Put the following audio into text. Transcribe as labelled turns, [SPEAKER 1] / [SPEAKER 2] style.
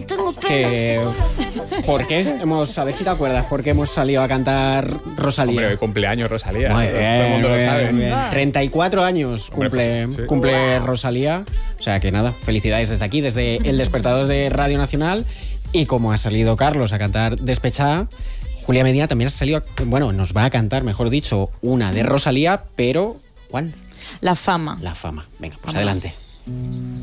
[SPEAKER 1] que... ¿Por qué? A ver si te acuerdas, ¿por qué hemos salido a cantar Rosalía?
[SPEAKER 2] Hombre, hoy cumpleaños Rosalía.
[SPEAKER 1] Muy
[SPEAKER 2] Todo el mundo lo sabe.
[SPEAKER 1] bien. 34 años
[SPEAKER 2] Hombre, pues, sí.
[SPEAKER 1] cumple Rosalía. O sea que nada, felicidades desde aquí, desde el despertador de Radio Nacional. Y como ha salido Carlos a cantar Despechada, Julia Medina también ha salido, bueno, nos va a cantar, mejor dicho, una de Rosalía, pero ¿cuál?
[SPEAKER 3] La fama.
[SPEAKER 1] La fama. Venga, pues adelante.